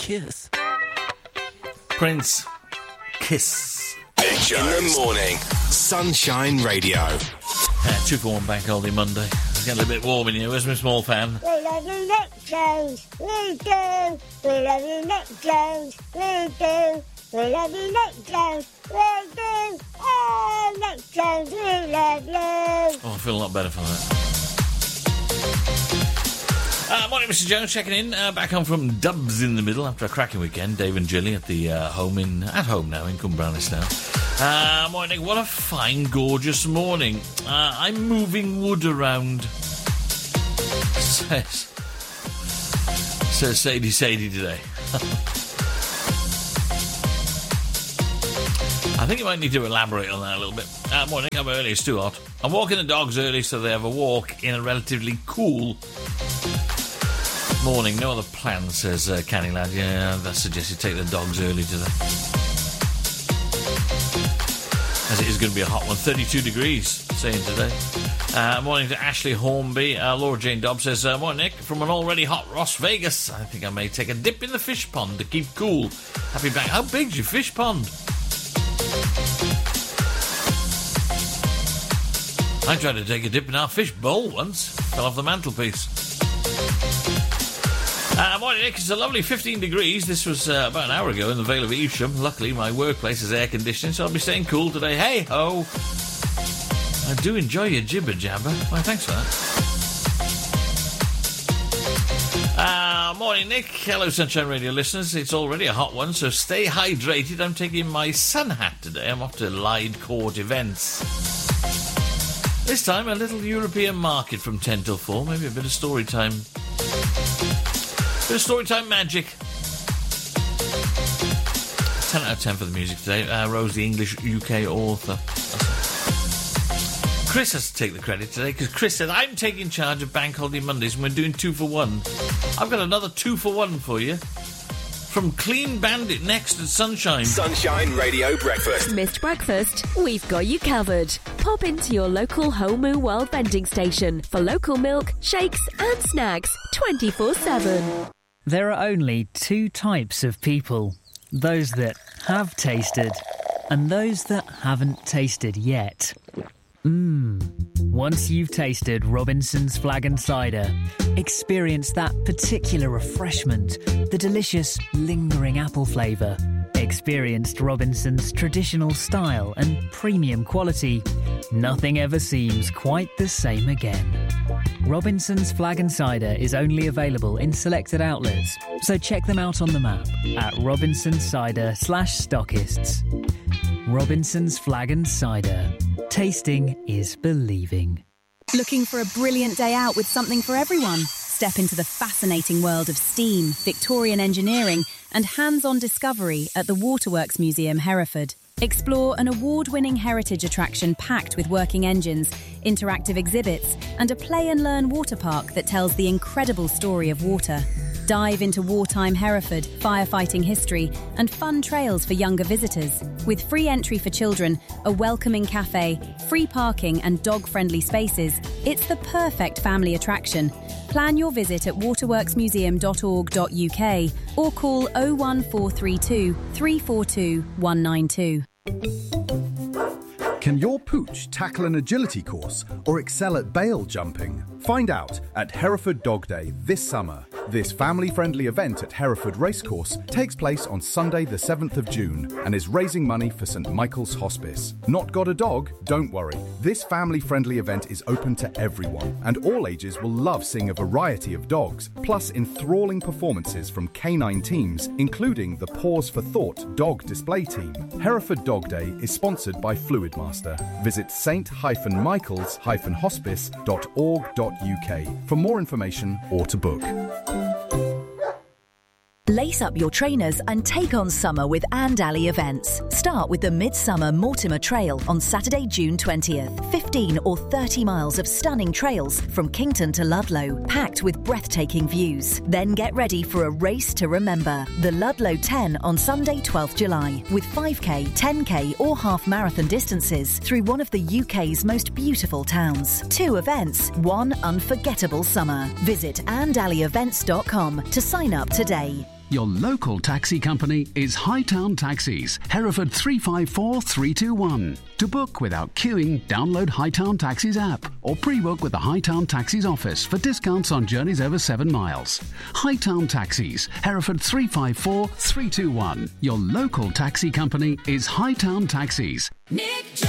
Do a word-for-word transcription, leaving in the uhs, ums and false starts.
kiss. Prince, Kiss. Big in the morning, Sunshine Radio. Uh, two for one bank holiday Monday. It's getting a little bit warm in here. Where's my small fan? We love you, Nick Jones. We do. We love you, Nick Jones. We do. We love you, Nick Jones. We do. Oh, Nick Jones, we love you. Oh, I feel a lot better for that. Uh, morning, Mister Jones, checking in. Uh, back home from Dubs in the Middle after a cracking weekend. Dave and Jilly at the uh, home in at home now in Cumbranis now. Uh, morning, what a fine, gorgeous morning. Uh, I'm moving wood around. Says says Sadie Sadie today. I think you might need to elaborate on that a little bit. Uh, morning, I'm early, it's too hot. I'm walking the dogs early so they have a walk in a relatively cool morning. No other plans, says uh, Canny Lad. Yeah, that suggests you take the dogs early today. As it is going to be a hot one. thirty-two degrees, saying today. Uh, morning to Ashley Hornby. Uh, Laura Jane Dobbs says, uh, morning, Nick. From an already hot Las Vegas, I think I may take a dip in the fish pond to keep cool. Happy back. How big's your fish pond? I tried to take a dip in our fish bowl once. Fell off the mantelpiece. Uh, morning, Nick. It's a lovely fifteen degrees. This was uh, about an hour ago in the Vale of Evesham. Luckily, my workplace is air conditioning, so I'll be staying cool today. Hey ho! I do enjoy your jibber jabber. Why, thanks for that. Uh, morning, Nick. Hello, Sunshine Radio listeners. It's already a hot one, so stay hydrated. I'm taking my sun hat today. I'm off to Lyde Court events. This time, a little European market from ten till four. Maybe a bit of story time. Bit of story time magic. ten out of ten for the music today. Uh, Rose, the English U K author. Chris has to take the credit today because Chris said, I'm taking charge of Bank Holiday Mondays and we're doing two for one. I've got another two for one for you. From Clean Bandit next at Sunshine. Sunshine Radio Breakfast. Missed breakfast? We've got you covered. Pop into your local Homu World vending station for local milk, shakes and snacks twenty-four seven. There are only two types of people. Those that have tasted and those that haven't tasted yet. Mmm. Once you've tasted Robinson's Flag and Cider, experience that particular refreshment, the delicious, lingering apple flavour. Experienced Robinson's traditional style and premium quality. Nothing ever seems quite the same again. Robinson's Flag and Cider is only available in selected outlets, so check them out on the map at Robinson's Cider slash stockists. Robinson's Flag and Cider. Tasting is believing. Looking for a brilliant day out with something for everyone? Step into the fascinating world of steam, Victorian engineering and hands-on discovery at the Waterworks Museum, Hereford. Explore an award-winning heritage attraction packed with working engines, interactive exhibits and a play-and-learn water park that tells the incredible story of water. Dive into wartime Hereford, firefighting history and fun trails for younger visitors. With free entry for children, a welcoming cafe, free parking and dog-friendly spaces, it's the perfect family attraction. Plan your visit at waterworks museum dot org dot U K or call oh one four three two, three four two, one nine two. Can your pooch tackle an agility course or excel at bail jumping? Find out at Hereford Dog Day this summer. This family-friendly event at Hereford Racecourse takes place on Sunday the seventh of June and is raising money for St Michael's Hospice. Not got a dog? Don't worry. This family-friendly event is open to everyone and all ages will love seeing a variety of dogs, plus enthralling performances from canine teams, including the Pause for Thought dog display team. Hereford Dog Day is sponsored by Fluidmaster. Visit s t michaels hospice dot org dot U K for more information or to book. Lace up your trainers and take on summer with Andally events. Start with the Midsummer Mortimer Trail on Saturday, June twentieth. fifteen or thirty miles of stunning trails from Kington to Ludlow, packed with breathtaking views. Then get ready for a race to remember. The Ludlow ten on Sunday, twelfth of July, with five K, ten K or half marathon distances through one of the U K's most beautiful towns. Two events, one unforgettable summer. Visit andally events dot com to sign up today. Your local taxi company is Hightown Taxis, Hereford three five four three two one. To book without queuing, download Hightown Taxis app or pre-book with the Hightown Taxis office for discounts on journeys over seven miles. Hightown Taxis, Hereford three five four three two one. Your local taxi company is Hightown Taxis. Nick